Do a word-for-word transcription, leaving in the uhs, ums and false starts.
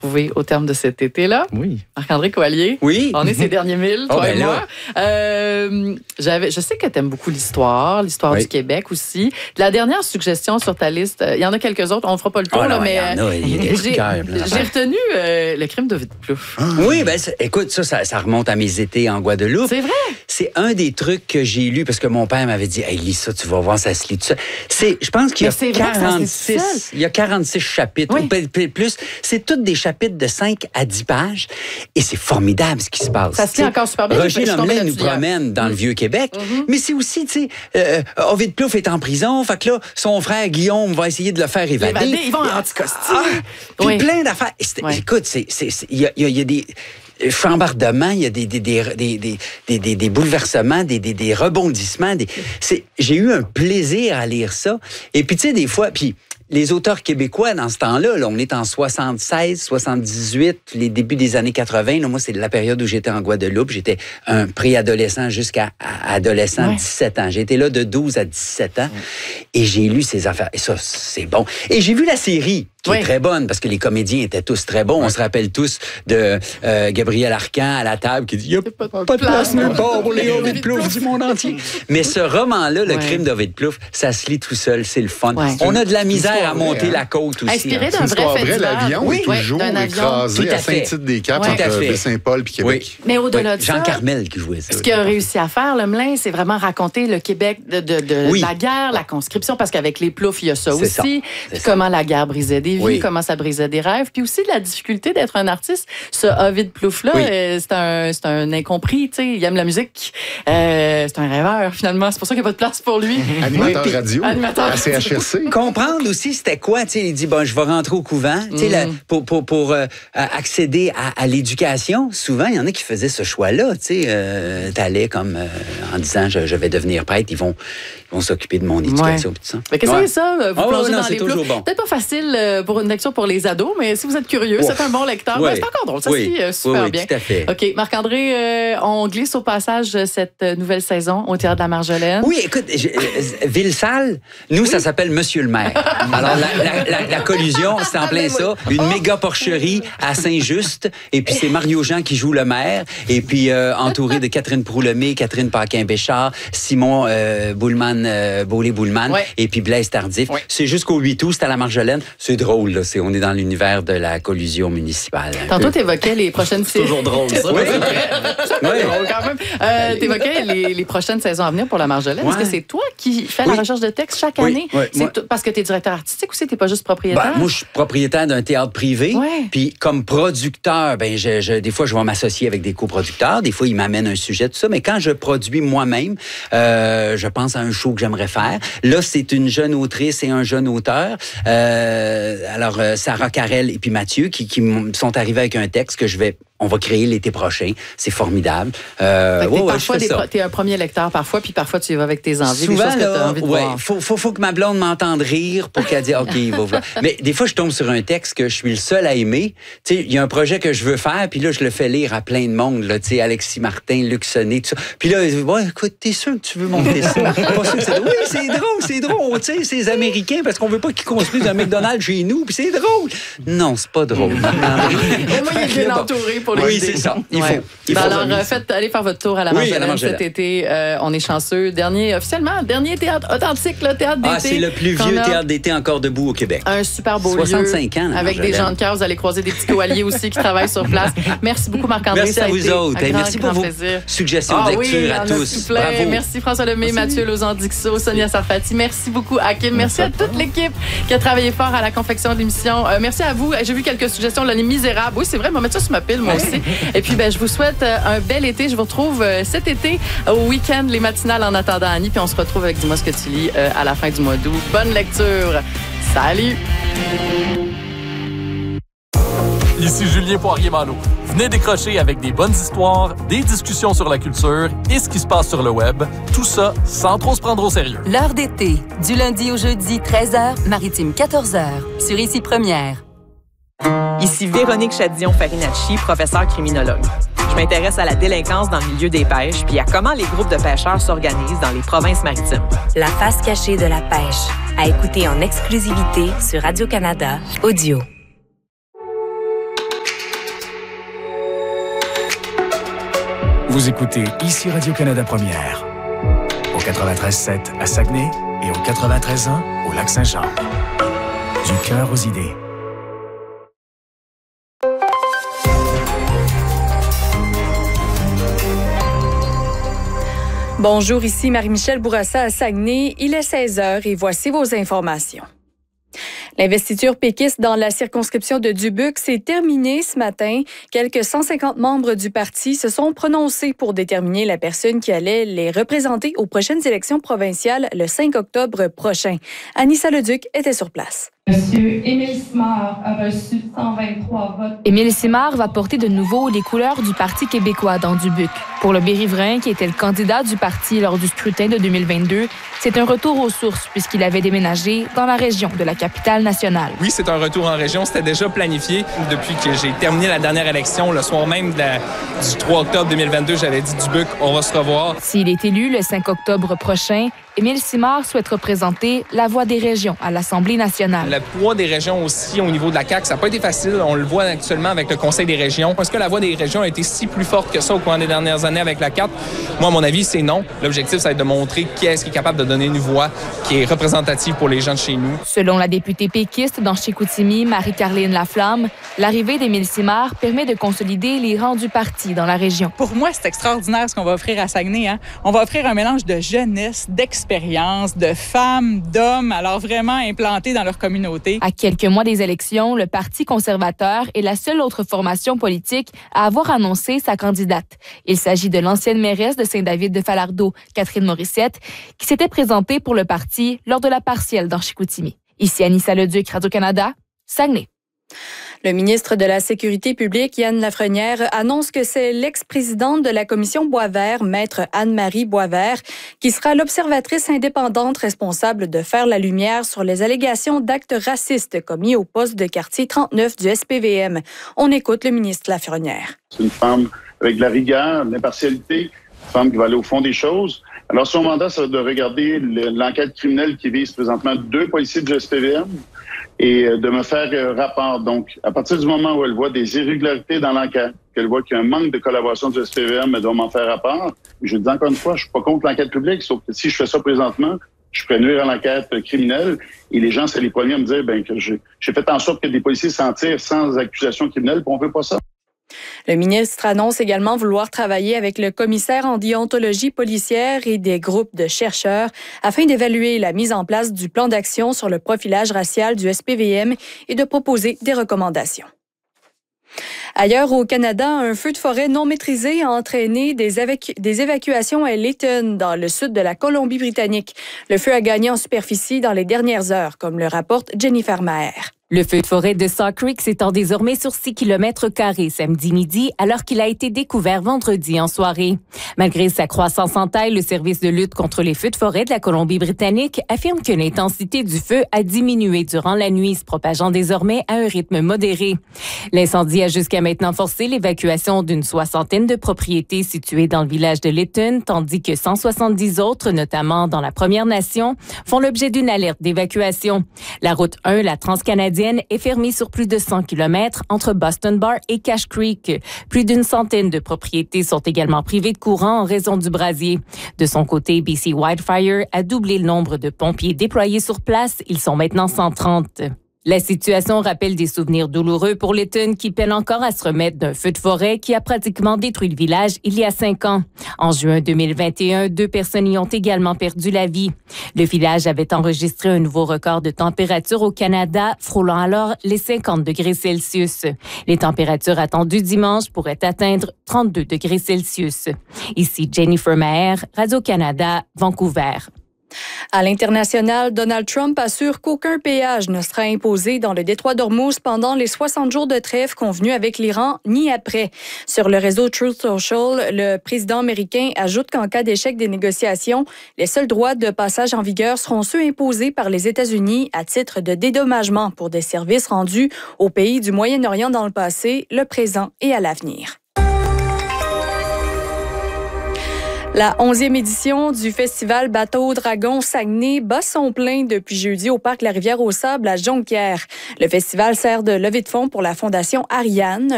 retrouver au terme de cet été-là. Oui. Marc-André Coallier. Oui. On est ces derniers milles, toi oh, ben et moi. Euh, j'avais, je sais que tu aimes beaucoup l'histoire, l'histoire oui. du Québec aussi. La dernière suggestion sur ta liste, il y en a quelques autres, on ne fera pas le tour, oh, là, non, mais y en a, y a j'ai, j'ai retenu euh, le crime d'Ovid Plouffe. Oui, ben écoute, ça, ça, ça remonte à mes étés en Guadeloupe. C'est vrai? C'est un des trucs que j'ai lu parce que mon père m'avait dit, hey, lis ça, tu vas voir, ça se lit tout ça. C'est, je pense qu'il y a quarante-six, il y a quarante-six chapitres, oui. ou plus. C'est tous des chapitres de cinq à dix pages et c'est formidable ce qui se passe. Ça se lit encore super bien. Roger Lomlin nous promène dans mmh. le Vieux-Québec, mmh. mais c'est aussi, tu sais, euh, Ovid Plouffe est en prison, fait que là, son frère Guillaume va essayer de le faire évader. évader ils vont en anticosti. Ah, puis oui. plein d'affaires. Ouais. Écoute, c'est, c'est, il y a, il y a des chambardements, il y a des, des, des, des, des, des, des, des bouleversements, des, des, des rebondissements. Des, c'est, j'ai eu un plaisir à lire ça. Et puis, tu sais, des fois, puis les auteurs québécois, dans ce temps-là, là, on est en soixante-seize, soixante-dix-huit, les débuts des années quatre-vingts. Là, moi, c'est la période où j'étais en Guadeloupe. J'étais un préadolescent jusqu'à adolescent, ouais. dix-sept ans. J'ai été là de douze à dix-sept ans. Ouais. Et j'ai lu ces affaires. Et ça, c'est bon. Et j'ai vu la série, qui oui. est très bonne, parce que les comédiens étaient tous très bons. Ouais. On se rappelle tous de euh, Gabriel Arcan à la table qui dit « Il n'y a pas, pas, pas de place nulle part pour les Ovid Plouffe du monde entier. » Mais ce roman-là, Le ouais. crime d'Ovid Plouffe, ça se lit tout seul. C'est le fun. Ouais. On a de la misère à monter hein. la côte aussi. Inspiré hein. d'un vrai fait divers. L'avion oui. est toujours oui. écrasé à, à Saint-Tite-des-Caps, ouais. entre Baie-Saint-Paul et Québec. Oui. Mais au-delà oui. de Jean ça... Jean Carmel qui jouait ça. Ce qu'il a réussi à faire, Lemelin, c'est vraiment raconter le Québec de, de, de oui. la guerre, la conscription, parce qu'avec les Plouffe, il y a ça c'est aussi. Ça. Puis comment la guerre brisait des vies, oui. comment ça brisait des rêves, puis aussi la difficulté d'être un artiste. Ce Ovid Plouffe-là, oui. euh, c'est, un, c'est un incompris, tu sais, il aime la musique. Euh, c'est un rêveur, finalement. C'est pour ça qu'il n'y a pas de place pour lui. Animateur oui, radio, animateur à C H R C. Comprendre aussi c'était quoi, tu sais, il dit, bon, je vais rentrer au couvent, tu sais, mm. pour, pour, pour euh, accéder à, à l'éducation. Souvent, il y en a qui faisaient ce choix-là, tu sais, euh, t'allais comme euh, en disant, je, je vais devenir prêtre, ils vont, ils vont s'occuper de mon éducation, ouais. tout ça. Mais qu'est-ce que ouais. c'est ça, vous oh, plongez non, dans les Plouffe? Bon. Peut-être pas facile pour une lecture pour les ados, mais si vous êtes curieux, oh. c'est un bon lecteur. Oui. Ben, c'est encore drôle, ça oui. se lit euh, super oui, bien. Tout à fait. OK, Marc-André, euh, on glisse au passage cette nouvelle saison au Théâtre de la Marjolaine. Oui, écoute, je, euh, Ville-Salle, nous, oui. ça s'appelle Monsieur le maire. Alors, la, la, la, la collusion, c'est en plein ça. Une méga porcherie à Saint-Just, et puis c'est Mario Jean qui joue le maire, et puis euh, entouré de Catherine Proulomé, Catherine Paquin-Béchard, Simon euh, Boulman, euh, Beaulé-Boulman, ouais. et puis Blaise Tardif. Ouais. C'est jusqu'au huit août, c'est à la Marjolaine. C'est drôle, là. C'est, on est dans l'univers de la collusion municipale. Tantôt, tu évoquais les prochaines saisons. C'est toujours drôle, ça. Oui, c'est oui. drôle quand même. Euh, tu évoquais les, les prochaines saisons à venir pour la Marjolaine. Ouais. Est-ce que c'est toi qui fais oui. la recherche de textes chaque oui. année? Oui. C'est t- parce que tu es directeur artistique aussi, tu n'es pas juste propriétaire? Ben, moi, je suis propriétaire d'un théâtre privé. Ouais. Puis, comme producteur, ben, je, je, des fois, je vais m'associer avec des coproducteurs. Des fois, ils m'amènent un sujet, tout ça. Mais quand je produis moi-même, euh, je pense à un show que j'aimerais faire. Là, c'est une jeune autrice et un jeune auteur. Euh, alors, euh, Sarah Carrel et puis Mathieu qui, qui sont arrivés avec un texte que je vais... On va créer l'été prochain. C'est formidable. Euh, ouais, parfois, tu es un premier lecteur parfois, puis parfois, tu y vas avec tes envies, souvent, des choses que tu as envie de ouais, voir. Faut, faut, faut que ma blonde m'entende rire pour qu'elle dise « OK, il va voir ». Mais des fois, je tombe sur un texte que je suis le seul à aimer. Tu sais, il y a un projet que je veux faire, puis là, je le fais lire à plein de monde. Tu sais, Alexis Martin, Luc Sonnet, tout ça. Puis là, ouais, écoute, t'es sûr que tu veux monter ça? Pas sûr que c'est drôle. Oui, c'est drôle, c'est drôle. Tu sais, c'est les Américains, parce qu'on veut pas qu'ils construisent un McDonald's chez nous, puis c'est drôle. Non, c'est pas drôle. Au moins, il est bien entouré pour les Oui, c'est ça. Il ouais. faut. Il ben faut alors, euh, faites, allez faire votre tour à la oui, Marjolaine cet été. Euh, on est chanceux. Dernier, officiellement, dernier théâtre authentique, le théâtre d'été. Ah, c'est le plus vieux théâtre d'été encore debout au Québec. Un super beau soixante-cinq lieu. ans. Avec des gens de cœur. Vous allez croiser des petits coalliers aussi qui travaillent sur place. Merci beaucoup, Marc-André. Merci à vous autres. Grand, merci pour vos plaisir. suggestions ah, de lecture oui, à tous. Bravo. Merci François Lemay, merci. Mathieu Lauzan-Dixot, Sonia Sarfati. Merci beaucoup, Hakim. Merci, merci à toute l'équipe qui a travaillé fort à la confection de l'émission. Euh, merci à vous. J'ai vu quelques suggestions. Là, Les Misérables. Oui, c'est vrai. Je vais mettre ça sur ma pile, moi aussi. Et puis, ben, je vous souhaite un bel été. Je vous retrouve euh, cet été au week-end, les matinales en attendant Annie. Puis on se retrouve avec Dis-moi ce que tu lis euh, à la fin du mois d'août. Bonne lecture. Salut! Ici Julien Poirier-Malo. Venez décrocher avec des bonnes histoires, des discussions sur la culture et ce qui se passe sur le web. Tout ça sans trop se prendre au sérieux. L'heure d'été, du lundi au jeudi, treize heures, Maritime quatorze heures, sur Ici Première. Ici Véronique Chadillon-Farinacci, professeure criminologue. Je m'intéresse à la délinquance dans le milieu des pêches puis à comment les groupes de pêcheurs s'organisent dans les provinces maritimes. La face cachée de la pêche, à écouter en exclusivité sur Radio-Canada Audio. Vous écoutez ici Radio-Canada Première, au quatre-vingt-treize sept à Saguenay et au quatre-vingt-treize un au Lac-Saint-Jean. Du cœur aux idées. Bonjour, ici Marie-Michel Bourassa à Saguenay. Il est seize heures et voici vos informations. L'investiture péquiste dans la circonscription de Dubuque s'est terminée ce matin. Quelques cent cinquante membres du parti se sont prononcés pour déterminer la personne qui allait les représenter aux prochaines élections provinciales le cinq octobre prochain. Anissa Leduc était sur place. Monsieur Émile Simard a reçu cent vingt-trois votes. Émile Simard va porter de nouveau les couleurs du Parti québécois dans Dubuque. Pour le Berry-Riverain, qui était le candidat du parti lors du scrutin de deux mille vingt-deux, c'est un retour aux sources puisqu'il avait déménagé dans la région de la capitale nationale. Oui, c'est un retour en région. C'était déjà planifié depuis que j'ai terminé la dernière élection. Le soir même de la, du trois octobre deux mille vingt-deux, j'avais dit Dubuque, on va se revoir. S'il est élu le cinq octobre prochain, Émile Simard souhaite représenter la voix des régions à l'Assemblée nationale. Le poids des régions aussi au niveau de la C A Q, ça n'a pas été facile. On le voit actuellement avec le Conseil des régions. Est-ce que la voix des régions a été si plus forte que ça au cours des dernières années avec la C A Q? Moi, à mon avis, c'est non. L'objectif, ça va être de montrer qui est-ce qui est capable de donner une voix qui est représentative pour les gens de chez nous. Selon la députée péquiste dans Chicoutimi, Marie-Carline Laflamme, l'arrivée d'Émile Simard permet de consolider les rangs du parti dans la région. Pour moi, c'est extraordinaire ce qu'on va offrir à Saguenay. Hein? On va offrir un mélange de jeunesse, d'expérience, de femmes, d'hommes, alors vraiment implantés dans leur communauté. À quelques mois des élections, le Parti conservateur est la seule autre formation politique à avoir annoncé sa candidate. Il s'agit de l'ancienne mairesse de Saint-David-de-Falardeau, Catherine Morissette, qui s'était présentée pour le parti lors de la partielle dans Chicoutimi. Ici Anissa Leduc, Radio-Canada, Saguenay. Le ministre de la Sécurité publique, Yann Lafrenière, annonce que c'est l'ex-présidente de la commission Boisvert, maître Anne-Marie Boisvert, qui sera l'observatrice indépendante responsable de faire la lumière sur les allégations d'actes racistes commis au poste de quartier trente-neuf du S P V M. On écoute le ministre Lafrenière. C'est une femme avec de la rigueur, de l'impartialité, une femme qui va aller au fond des choses. Alors, son mandat, c'est de regarder l'enquête criminelle qui vise présentement deux policiers du S P V M et de me faire rapport. Donc, à partir du moment où elle voit des irrégularités dans l'enquête, qu'elle voit qu'il y a un manque de collaboration du S P V M, elle doit m'en faire rapport. Je le dis encore une fois, je suis pas contre l'enquête publique, sauf que si je fais ça présentement, je pourrais nuire à l'enquête criminelle et les gens, c'est les premiers à me dire ben, que j'ai fait en sorte que des policiers s'en tirent sans accusation criminelle, puis on veut pas ça. Le ministre annonce également vouloir travailler avec le commissaire en déontologie policière et des groupes de chercheurs afin d'évaluer la mise en place du plan d'action sur le profilage racial du S P V M et de proposer des recommandations. Ailleurs au Canada, un feu de forêt non maîtrisé a entraîné des, évacu- des évacuations à Lytton, dans le sud de la Colombie-Britannique. Le feu a gagné en superficie dans les dernières heures, comme le rapporte Jennifer Maher. Le feu de forêt de Saw Creek s'étend désormais sur six kilomètres carrés samedi midi, alors qu'il a été découvert vendredi en soirée. Malgré sa croissance en taille, le service de lutte contre les feux de forêt de la Colombie-Britannique affirme que l'intensité du feu a diminué durant la nuit, se propageant désormais à un rythme modéré. L'incendie a jusqu'à maintenant forcé l'évacuation d'une soixantaine de propriétés situées dans le village de Lytton, tandis que cent soixante-dix autres, notamment dans la Première Nation, font l'objet d'une alerte d'évacuation. La route un, la transcanadienne, est fermée sur plus de cent kilomètres entre Boston Bar et Cache Creek. Plus d'une centaine de propriétés sont également privées de courant en raison du brasier. De son côté, B C Wildfire a doublé le nombre de pompiers déployés sur place. Ils sont maintenant cent trente. La situation rappelle des souvenirs douloureux pour Lytton qui peine encore à se remettre d'un feu de forêt qui a pratiquement détruit le village il y a cinq ans. En juin deux mille vingt et un, deux personnes y ont également perdu la vie. Le village avait enregistré un nouveau record de température au Canada, frôlant alors les cinquante degrés Celsius. Les températures attendues dimanche pourraient atteindre trente-deux degrés Celsius. Ici Jennifer Maher, Radio-Canada, Vancouver. À l'international, Donald Trump assure qu'aucun péage ne sera imposé dans le détroit d'Ormuz pendant les soixante jours de trêve convenus avec l'Iran, ni après. Sur le réseau Truth Social, le président américain ajoute qu'en cas d'échec des négociations, les seuls droits de passage en vigueur seront ceux imposés par les États-Unis à titre de dédommagement pour des services rendus aux pays du Moyen-Orient dans le passé, le présent et à l'avenir. La onzième édition du festival Bateau Dragon Saguenay bat son plein depuis jeudi au parc La Rivière-aux-Sables à Jonquière. Le festival sert de levée de fonds pour la Fondation Ariane,